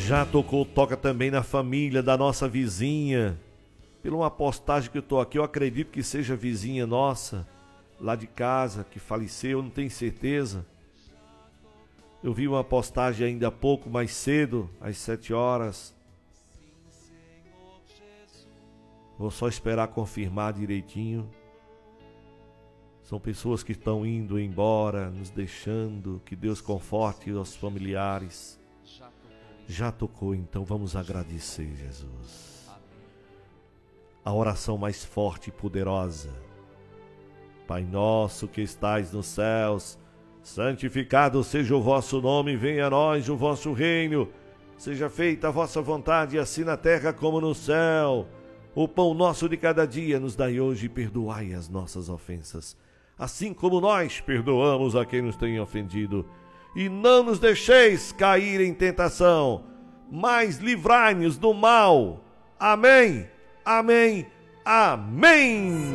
Já tocou, toca também na família da nossa vizinha. Pela uma postagem que eu estou aqui, eu acredito que seja vizinha nossa, lá de casa, que faleceu, não tenho certeza. Eu vi uma postagem ainda há pouco, mais cedo, às 7 horas. Vou só esperar confirmar direitinho. São pessoas que estão indo embora, nos deixando. Que Deus conforte os familiares. Já tocou, então vamos agradecer, Jesus. A oração mais forte e poderosa. Pai nosso que estais nos céus, santificado seja o vosso nome, venha a nós o vosso reino. Seja feita a vossa vontade, assim na terra como no céu. O pão nosso de cada dia nos dai hoje e perdoai as nossas ofensas, assim como nós perdoamos a quem nos tem ofendido. E não nos deixeis cair em tentação, mas livrai-nos do mal. Amém, amém, amém.